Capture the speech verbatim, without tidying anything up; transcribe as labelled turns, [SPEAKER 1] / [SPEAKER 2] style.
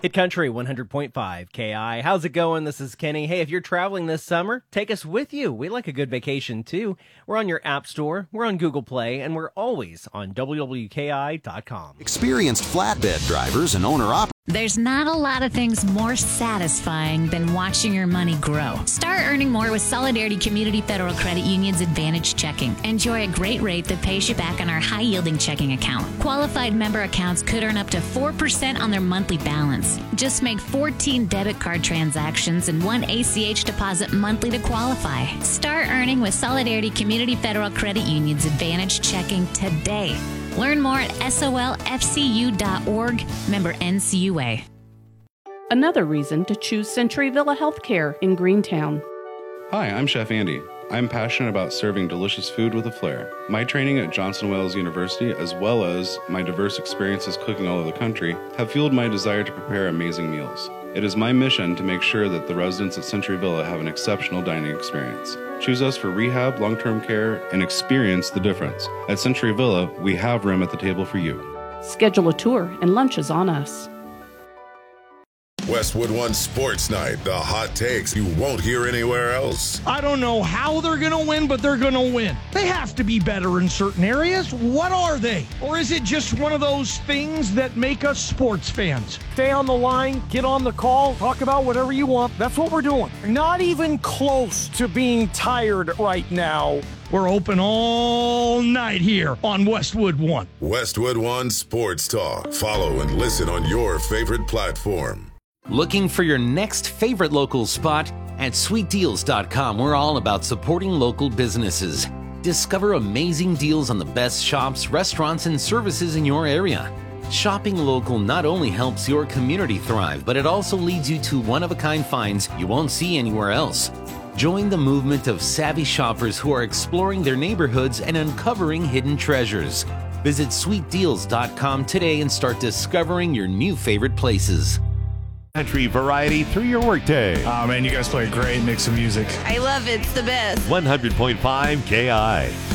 [SPEAKER 1] Hit Country one hundred point five K I. How's it going? This is Kenny. Hey, if you're traveling this summer, take us with you. We like a good vacation, too. We're on your App Store, we're on Google Play, and we're always on W W K I dot com.
[SPEAKER 2] Experienced flatbed drivers and owner-operators.
[SPEAKER 3] There's not a lot of things more satisfying than watching your money grow. Start earning more with Solidarity Community Federal Credit Union's Advantage Checking. Enjoy a great rate that pays you back on our high-yielding checking account. Qualified member accounts could earn up to four percent on their monthly balance. Just make fourteen debit card transactions and one A C H deposit monthly to qualify. Start earning with Solidarity Community Federal Credit Union's Advantage Checking today. Learn more at S O L F C U dot org, member N C U A.
[SPEAKER 4] Another reason to choose Century Villa Healthcare in Greentown.
[SPEAKER 5] Hi, I'm Chef Andy. I'm passionate about serving delicious food with a flair. My training at Johnson Wales University, as well as my diverse experiences cooking all over the country, have fueled my desire to prepare amazing meals. It is my mission to make sure that the residents at Century Villa have an exceptional dining experience. Choose us for rehab, long-term care, and experience the difference. At Century Villa, we have room at the table for you.
[SPEAKER 4] Schedule a tour and lunch is on us.
[SPEAKER 6] Westwood One Sports Night, the hot takes you won't hear anywhere else.
[SPEAKER 7] I don't know how they're going to win, but they're going to win. They have to be better in certain areas. What are they? Or is it just one of those things that make us sports fans? Stay on the line, get on the call, talk about whatever you want. That's what we're doing. Not even close to being tired right now. We're open all night here on Westwood One.
[SPEAKER 6] Westwood One Sports Talk. Follow and listen on your favorite platform.
[SPEAKER 8] Looking for your next favorite local spot? At sweet deals dot com, we're all about supporting local businesses. Discover amazing deals on the best shops, restaurants, and services in your area. Shopping local not only helps your community thrive, but it also leads you to one-of-a-kind finds you won't see anywhere else. Join the movement of savvy shoppers who are exploring their neighborhoods and uncovering hidden treasures. Visit sweet deals dot com today and start discovering your new favorite places.
[SPEAKER 9] Country variety through your workday.
[SPEAKER 10] Oh man, you guys play a great mix of music.
[SPEAKER 11] I love it. It's the best.
[SPEAKER 9] one hundred point five K I.